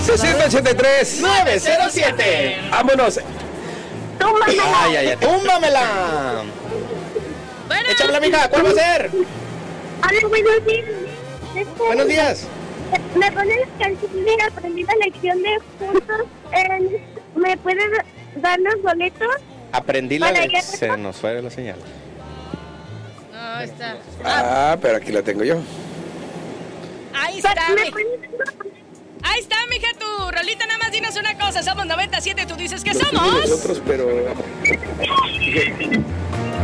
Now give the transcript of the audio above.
6083-907. Vámonos. Túmbamela. Túmbamela. Bueno. Échamela, mija. ¿Cuál va a ser? Hola, buenos días. Buenos días. ¿Me pones canción de Aprendí la lección de juntos? ¿Me puedes dar los boletos? Aprendí la lección. Se nos fue la señal. No, está. Pero aquí la tengo yo. Ahí está, ahí está, mija, tu rolita. Nada más dinos una cosa. Somos 97, tú dices que somos. Nosotros, pero...